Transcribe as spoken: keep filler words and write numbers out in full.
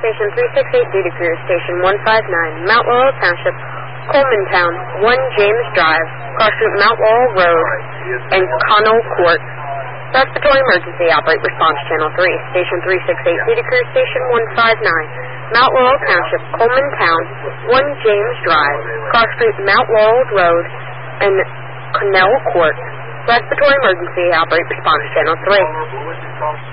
Station three six eight, Duty Crew, Station one five nine, Mount Laurel Township, Coleman Town, one James Drive, cross Route Mount Laurel Road, and Connell Court. Respiratory emergency, operate response channel three. Station three six eight, Duty Crew, Station one five nine, Mount Laurel Township, Coleman Town, one James Drive, cross Route Mount Laurel Road, and Connell Court. Respiratory emergency, operate response channel three.